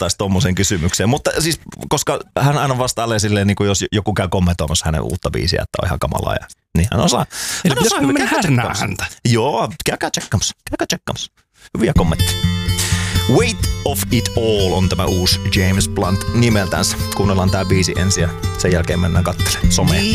vastaisi tommosen kysymykseen. Mutta siis, koska hän aina vastailee silleen, niin kuin jos joku käy kommentoimassa hänen uutta biisiä, että on ihan kamalaa. Ja, niin hän osaa. Eli pitäisikö mennä härnää häntä? Joo, käykää tsekkaamassa. Hyviä kommentteja. Weight of It All on tämä uusi James Blunt nimeltänsä. Kuunnellaan tää biisi ensin ja sen jälkeen mennään katselemaan somea.